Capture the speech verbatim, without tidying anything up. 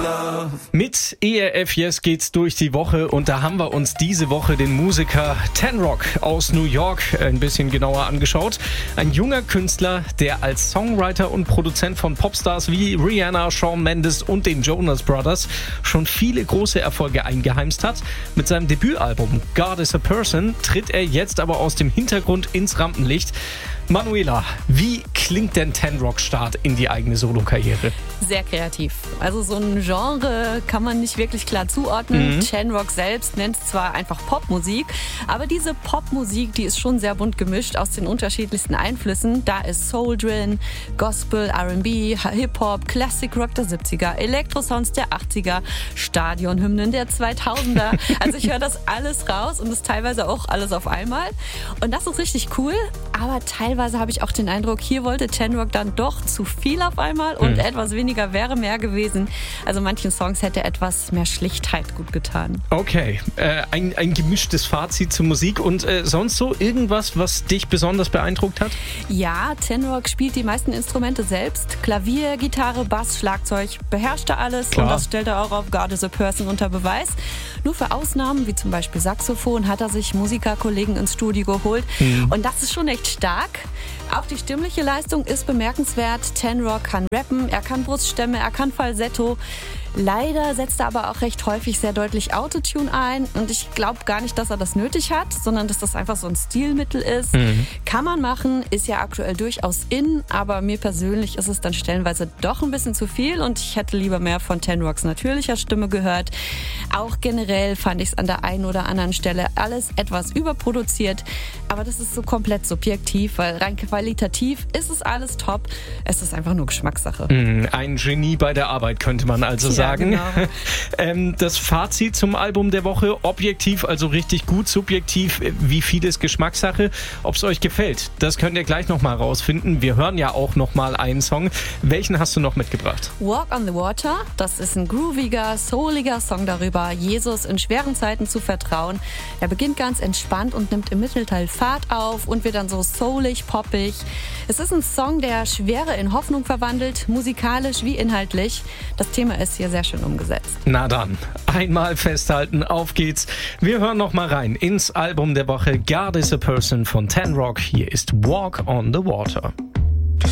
Mit E R F Yes geht's durch die Woche und da haben wir uns diese Woche den Musiker Tenrock aus New York ein bisschen genauer angeschaut. Ein junger Künstler, der als Songwriter und Produzent von Popstars wie Rihanna, Shawn Mendes und den Jonas Brothers schon viele große Erfolge eingeheimst hat. Mit seinem Debütalbum God is a Person tritt er jetzt aber aus dem Hintergrund ins Rampenlicht. Manuela, wie klingt denn Tenrock-Start in die eigene Solokarriere? Sehr kreativ. Also so ein Genre kann man nicht wirklich klar zuordnen. Mhm. Tenrock selbst nennt es zwar einfach Popmusik, aber diese Popmusik, die ist schon sehr bunt gemischt aus den unterschiedlichsten Einflüssen. Da ist Soul drin, Gospel, R and B, Hip-Hop, Classic Rock der siebziger, Elektrosounds der achtziger, Stadionhymnen der zweitausender. Also ich höre das alles raus und das teilweise auch alles auf einmal. Und das ist richtig cool, aber teilweise habe ich auch den Eindruck, hier wollte Tenrock dann doch zu viel auf einmal und mhm. etwas weniger wäre mehr gewesen. Also manchen Songs hätte etwas mehr Schlichtheit gut getan. Okay, äh, ein, ein gemischtes Fazit zur Musik und äh, sonst so irgendwas, was dich besonders beeindruckt hat? Ja, Tenrock spielt die meisten Instrumente selbst. Klavier, Gitarre, Bass, Schlagzeug, beherrscht er alles. Klar. Und das stellt er auch auf God is a Person unter Beweis. Nur für Ausnahmen, wie zum Beispiel Saxophon, hat er sich Musikerkollegen ins Studio geholt. Mhm. Und das ist schon echt stark. Auch die stimmliche Leistung ist bemerkenswert. Tenrock kann rappen, er kann Bruststämme, er kann Falsetto. Leider setzt er aber auch recht häufig sehr deutlich Autotune ein und ich glaube gar nicht, dass er das nötig hat, sondern dass das einfach so ein Stilmittel ist. Mhm. Kann man machen, ist ja aktuell durchaus in, aber mir persönlich ist es dann stellenweise doch ein bisschen zu viel und ich hätte lieber mehr von Tenrocks natürlicher Stimme gehört. Auch generell fand ich es an der einen oder anderen Stelle alles etwas überproduziert, aber das ist so komplett subjektiv, weil rein qualitativ ist es alles top. Es ist einfach nur Geschmackssache. Ein Genie bei der Arbeit, könnte man also sagen. Ja, genau. ähm, das Fazit zum Album der Woche, objektiv, also richtig gut, subjektiv, wie viel ist Geschmackssache. Ob es euch gefällt, das könnt ihr gleich nochmal rausfinden. Wir hören ja auch nochmal einen Song. Welchen hast du noch mitgebracht? Walk on the Water, das ist ein grooviger, souliger Song darüber, Jesus in schweren Zeiten zu vertrauen. Er beginnt ganz entspannt und nimmt im Mittelteil Fahrt auf und wird dann so soulig, poppig. Es ist ein Song, der Schwere in Hoffnung verwandelt, musikalisch wie inhaltlich. Das Thema ist hier sehr schön umgesetzt. Na dann, einmal festhalten, auf geht's. Wir hören noch mal rein ins Album der Woche God is a Person von Tenrock. Hier ist Walk on the Water.